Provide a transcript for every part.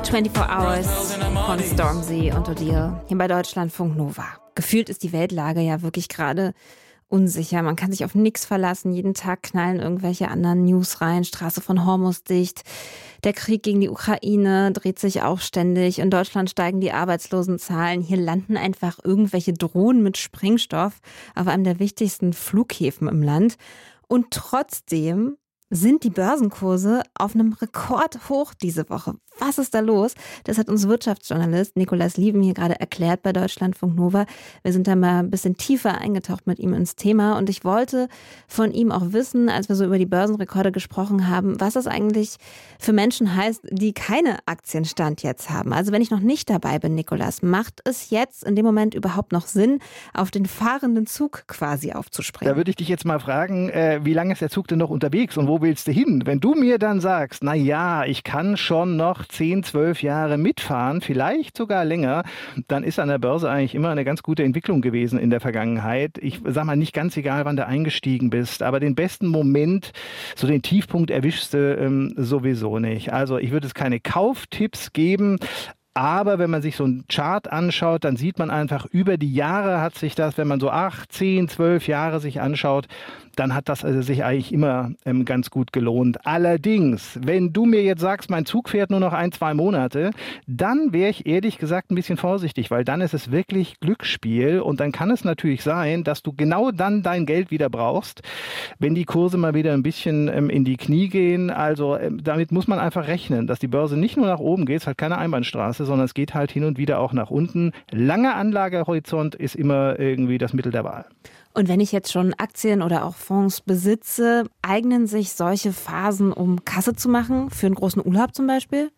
24 Hours von Stormzy und Odile hier bei Deutschlandfunk Nova. Gefühlt ist die Weltlage ja wirklich gerade unsicher. Man kann sich auf nichts verlassen. Jeden Tag knallen irgendwelche anderen News rein. Straße von Hormuz dicht. Der Krieg gegen die Ukraine dreht sich auch ständig. In Deutschland steigen die Arbeitslosenzahlen. Hier landen einfach irgendwelche Drohnen mit Sprengstoff auf einem der wichtigsten Flughäfen im Land. Und trotzdem sind die Börsenkurse auf einem Rekordhoch diese Woche. Was ist da los? Das hat uns Wirtschaftsjournalist Nicolas Lieven hier gerade erklärt bei Deutschlandfunk Nova. Wir sind da mal ein bisschen tiefer eingetaucht mit ihm ins Thema und ich wollte von ihm auch wissen, als wir so über die Börsenrekorde gesprochen haben, was das eigentlich für Menschen heißt, die keine Aktienstand jetzt haben. Also wenn ich noch nicht dabei bin, Nicolas, macht es jetzt in dem Moment überhaupt noch Sinn, auf den fahrenden Zug quasi aufzuspringen? Da würde ich dich jetzt mal fragen, wie lange ist der Zug denn noch unterwegs und wo willst du hin? Wenn du mir dann sagst, na ja, ich kann schon noch 10, 12 Jahre mitfahren, vielleicht sogar länger, dann ist an der Börse eigentlich immer eine ganz gute Entwicklung gewesen in der Vergangenheit. Ich sag mal, nicht ganz egal, wann du eingestiegen bist, aber den besten Moment, so den Tiefpunkt erwischst du sowieso nicht. Also ich würde es keine Kauftipps geben, aber wenn man sich so einen Chart anschaut, dann sieht man einfach, über die Jahre hat sich das, wenn man so 8, 10, 12 Jahre sich anschaut, dann hat das also sich eigentlich immer ganz gut gelohnt. Allerdings, wenn du mir jetzt sagst, mein Zug fährt nur noch 1, 2 Monate, dann wäre ich ehrlich gesagt ein bisschen vorsichtig, weil dann ist es wirklich Glücksspiel und dann kann es natürlich sein, dass du genau dann dein Geld wieder brauchst, wenn die Kurse mal wieder ein bisschen in die Knie gehen. Also damit muss man einfach rechnen, dass die Börse nicht nur nach oben geht, es ist halt keine Einbahnstraße, sondern es geht halt hin und wieder auch nach unten. Langer Anlagehorizont ist immer irgendwie das Mittel der Wahl. Und wenn ich jetzt schon Aktien oder auch Fonds besitze, eignen sich solche Phasen, um Kasse zu machen, für einen großen Urlaub zum Beispiel?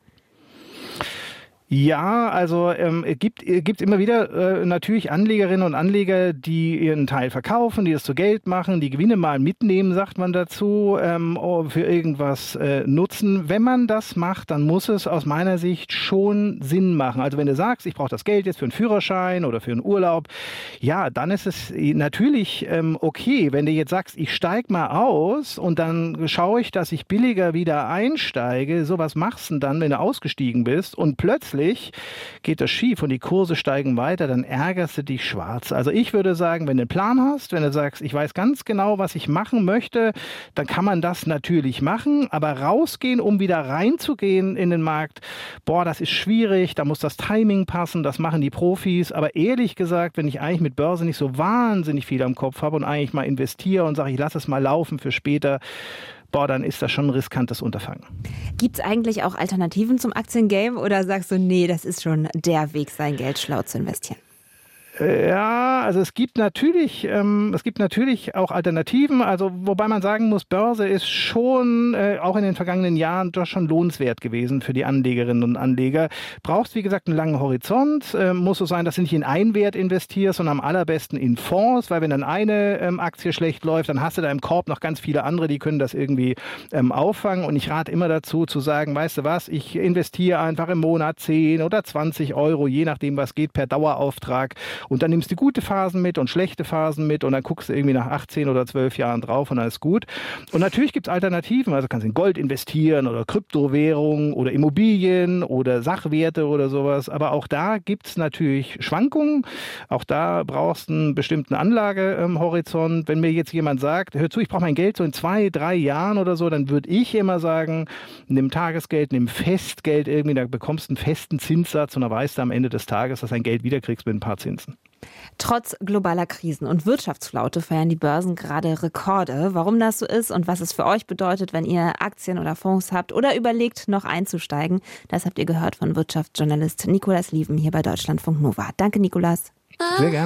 Ja, also gibt immer wieder natürlich Anlegerinnen und Anleger, die ihren Teil verkaufen, die das zu Geld machen, die Gewinne mal mitnehmen, sagt man dazu, für irgendwas nutzen. Wenn man das macht, dann muss es aus meiner Sicht schon Sinn machen. Also wenn du sagst, ich brauche das Geld jetzt für einen Führerschein oder für einen Urlaub, ja, dann ist es natürlich okay. Wenn du jetzt sagst, ich steige mal aus und dann schaue ich, dass ich billiger wieder einsteige, sowas machst du dann, wenn du ausgestiegen bist und plötzlich geht das schief und die Kurse steigen weiter, dann ärgerst du dich schwarz. Also ich würde sagen, wenn du einen Plan hast, wenn du sagst, ich weiß ganz genau, was ich machen möchte, dann kann man das natürlich machen, aber rausgehen, um wieder reinzugehen in den Markt, das ist schwierig, da muss das Timing passen, das machen die Profis, aber ehrlich gesagt, wenn ich eigentlich mit Börse nicht so wahnsinnig viel am Kopf habe und eigentlich mal investiere und sage, ich lasse es mal laufen für später, dann ist das schon ein riskantes Unterfangen. Gibt es eigentlich auch Alternativen zum Aktiengame oder sagst du, nee, das ist schon der Weg, sein Geld schlau zu investieren? Ja, also es gibt natürlich auch Alternativen, also wobei man sagen muss, Börse ist schon auch in den vergangenen Jahren doch schon lohnenswert gewesen für die Anlegerinnen und Anleger. Brauchst, wie gesagt, einen langen Horizont, muss so sein, dass du nicht in einen Wert investierst, sondern am allerbesten in Fonds, weil wenn dann eine Aktie schlecht läuft, dann hast du da im Korb noch ganz viele andere, die können das irgendwie auffangen und ich rate immer dazu zu sagen, weißt du was, ich investiere einfach im Monat 10 oder 20 Euro, je nachdem was geht, per Dauerauftrag. Und dann nimmst du gute Phasen mit und schlechte Phasen mit und dann guckst du irgendwie nach 18 oder 12 Jahren drauf und dann ist gut. Und natürlich gibt es Alternativen, also kannst du in Gold investieren oder Kryptowährungen oder Immobilien oder Sachwerte oder sowas. Aber auch da gibt es natürlich Schwankungen. Auch da brauchst du einen bestimmten Anlagehorizont. Wenn mir jetzt jemand sagt, hör zu, ich brauche mein Geld so in 2, 3 Jahren oder so, dann würde ich immer sagen, nimm Tagesgeld, nimm Festgeld irgendwie, da bekommst du einen festen Zinssatz und dann weißt du am Ende des Tages, dass du dein Geld wiederkriegst mit ein paar Zinsen. Trotz globaler Krisen und Wirtschaftsflaute feiern die Börsen gerade Rekorde. Warum das so ist und was es für euch bedeutet, wenn ihr Aktien oder Fonds habt oder überlegt, noch einzusteigen, das habt ihr gehört von Wirtschaftsjournalist Nicolas Lieven hier bei Deutschlandfunk Nova. Danke, Nicolas. Sehr gerne.